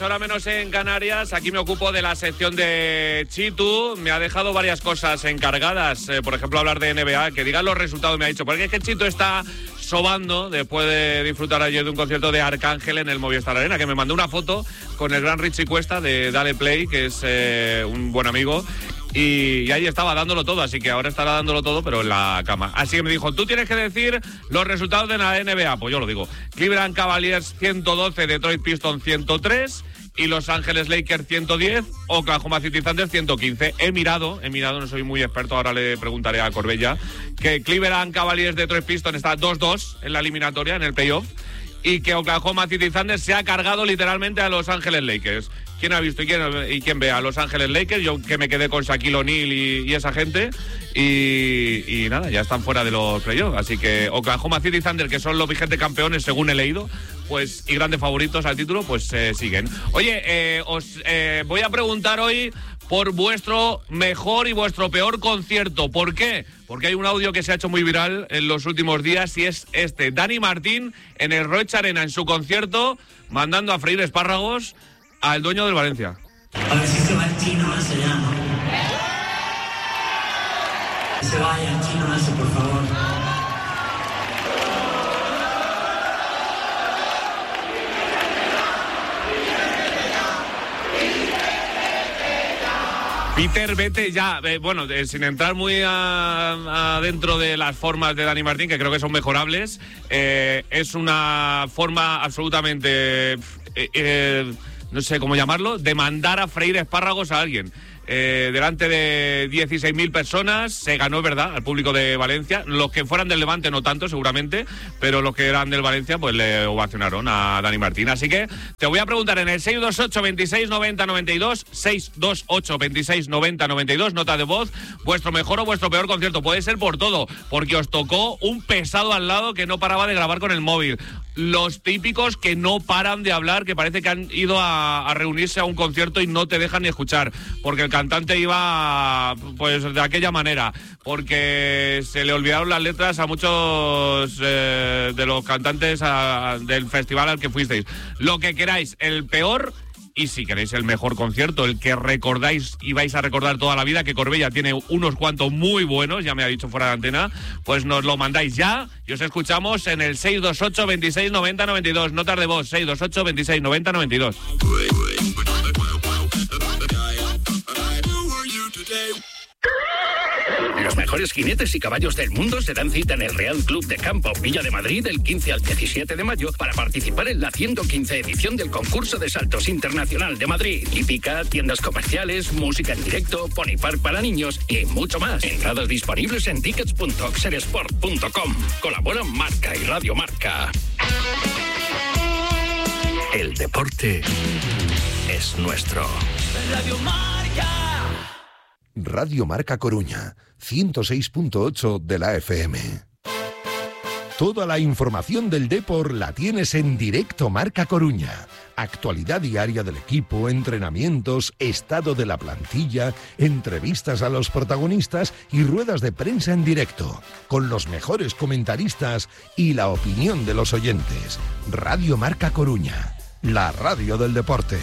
Ahora menos en Canarias, aquí me ocupo de la sección de Chitu. Me ha dejado varias cosas encargadas, por ejemplo hablar de NBA, que digan los resultados, me ha dicho, porque es que Chitu está sobando después de disfrutar ayer de un concierto de Arcángel en el Movistar Arena, que me mandó una foto con el gran Richie Cuesta de Dale Play, que es un buen amigo. Y ahí estaba dándolo todo, así que ahora estará dándolo todo, pero en la cama. Así que me dijo, tú tienes que decir los resultados de la NBA. Pues yo lo digo. Cleveland Cavaliers 112, Detroit Pistons 103 y Los Ángeles Lakers 110, Oklahoma City Thunder 115. He mirado, no soy muy experto, ahora le preguntaré a Corbella, que Cleveland Cavaliers Detroit Pistons está 2-2 en la eliminatoria, en el playoff, y que Oklahoma City Thunder se ha cargado literalmente a Los Ángeles Lakers. ¿Quién ha visto y quién ve a Los Ángeles Lakers? Yo que me quedé con Shaquille O'Neal y esa gente. Y nada, ya están fuera de los playoffs. Así que Oklahoma City Thunder, que son los vigentes campeones, según he leído, pues y grandes favoritos al título, pues siguen. Oye, os voy a preguntar hoy por vuestro mejor y vuestro peor concierto. ¿Por qué? Porque hay un audio que se ha hecho muy viral en los últimos días y es este. Dani Martín en el Roig Arena en su concierto, mandando a freír espárragos al dueño del Valencia. A ver si se va el chino ese ya, ¿no? Que se vaya el chino ese, por favor. Peter, vete ya. Bueno, sin entrar muy adentro de las formas de Dani Martín, que creo que son mejorables, es una forma absolutamente... no sé cómo llamarlo, de mandar a freír espárragos a alguien. Delante de 16.000 personas, se ganó, es verdad, al público de Valencia. Los que fueran del Levante no tanto, seguramente, pero los que eran del Valencia, pues le ovacionaron a Dani Martín. Así que te voy a preguntar en el 628 26 90 92, 628 26 90 92, nota de voz, vuestro mejor o vuestro peor concierto. Puede ser por todo, porque os tocó un pesado al lado que no paraba de grabar con el móvil. Los típicos que no paran de hablar, que parece que han ido a reunirse a un concierto y no te dejan ni escuchar, porque el cantante iba pues de aquella manera, porque se le olvidaron las letras a muchos de los cantantes del festival al que fuisteis. Lo que queráis, el peor... Y si queréis el mejor concierto, el que recordáis y vais a recordar toda la vida, que Corbella tiene unos cuantos muy buenos, ya me ha dicho fuera de antena, pues nos lo mandáis ya y os escuchamos en el 628 26 90 92. Notas de voz, 628 26 90 92. Los mejores jinetes y caballos del mundo se dan cita en el Real Club de Campo Villa de Madrid del 15 al 17 de mayo para participar en la 115 edición del concurso de saltos internacional de Madrid. Hípica, tiendas comerciales, música en directo, pony park para niños y mucho más. Entradas disponibles en tickets.oxersport.com. Colaboran Marca y Radio Marca. El deporte es nuestro. Radio Marca. Radio Marca Coruña, 106.8 de la FM. Toda la información del deporte la tienes en Directo Marca Coruña. Actualidad diaria del equipo, entrenamientos, estado de la plantilla, entrevistas a los protagonistas y ruedas de prensa en directo, con los mejores comentaristas y la opinión de los oyentes. Radio Marca Coruña, la radio del deporte.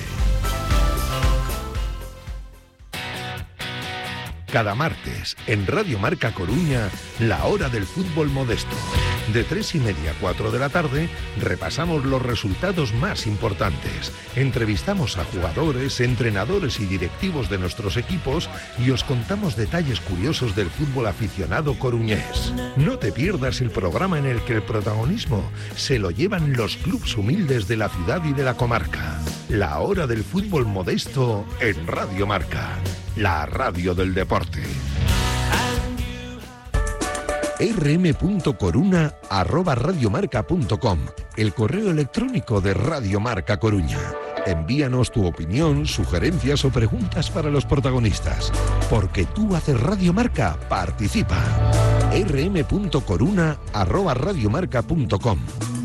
Cada martes, en Radio Marca Coruña, la hora del fútbol modesto. De 3:30 a 4 de la tarde, repasamos los resultados más importantes. Entrevistamos a jugadores, entrenadores y directivos de nuestros equipos y os contamos detalles curiosos del fútbol aficionado coruñés. No te pierdas el programa en el que el protagonismo se lo llevan los clubes humildes de la ciudad y de la comarca. La hora del fútbol modesto en Radio Marca, la radio del deporte. rm.coruna@radiomarca.com, el correo electrónico de Radio Marca Coruña. Envíanos tu opinión, sugerencias o preguntas para los protagonistas. Porque tú haces Radio Marca, participa. rm.coruna@radiomarca.com.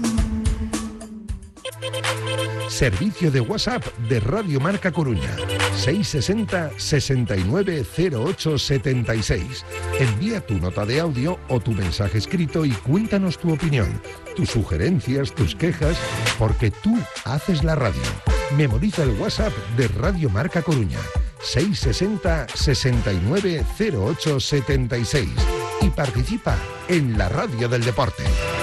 Servicio de WhatsApp de Radio Marca Coruña, 660 69 08 76. Envía tu nota de audio o tu mensaje escrito y cuéntanos tu opinión, tus sugerencias, tus quejas, porque tú haces la radio. Memoriza el WhatsApp de Radio Marca Coruña, 660 69 08 76, y participa en la radio del deporte.